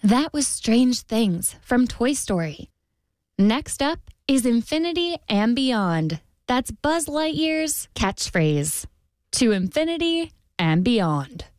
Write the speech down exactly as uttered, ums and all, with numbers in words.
That was Strange Things from Toy Story. Next up is Infinity and Beyond. That's Buzz Lightyear's catchphrase. To infinity and beyond.